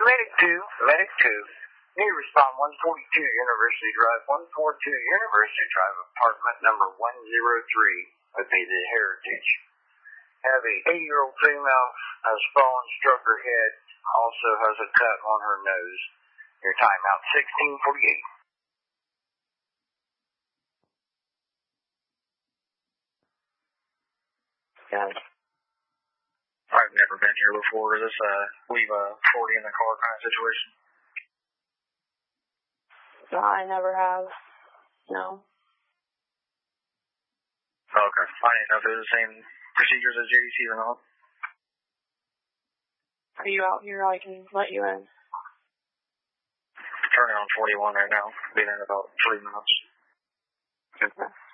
Medic 2, Medic 2. Need to respond 142 University Drive, 142 University Drive, apartment number 103 would be the Heritage. Have a 8-year-old female has fallen, struck her head, also has a cut on her nose. Your timeout 1648. Yeah. I've never been here before. Is this leave a 40 in the car kind of situation? No, I never have. No. Okay. I didn't know if it was the same procedures as JDC or not. Are you out here? I can let you in. Turning on 41 right now. Be there in about 3 minutes. Okay.